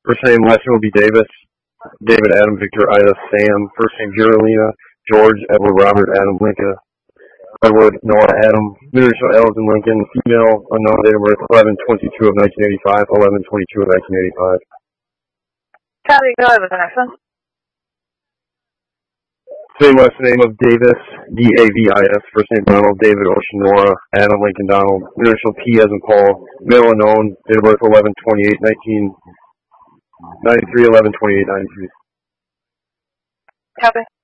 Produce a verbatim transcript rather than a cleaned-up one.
First name, last name will be Davis. David, Adam, Victor, Ida, Sam. First name, Geraldina, George, Edward, Robert, Adam, Lincoln, Edward, Noah, Adam. Middle initial, Elton, Lincoln. Female, unknown, date of birth, eleven twenty-two of nineteen eighty-five, eleven twenty-two of nineteen eighty-five. Copy, go ahead with the next one. Same last name of Davis, D A V I S. First name, Donald, David, Ocean, Nora, Adam, Lincoln, Donald. Middle initial, P as in Paul. Male unknown, date of birth, eleven twenty-eight, nineteen ninety-three, eleven twenty-eight, ninety-three. Copy.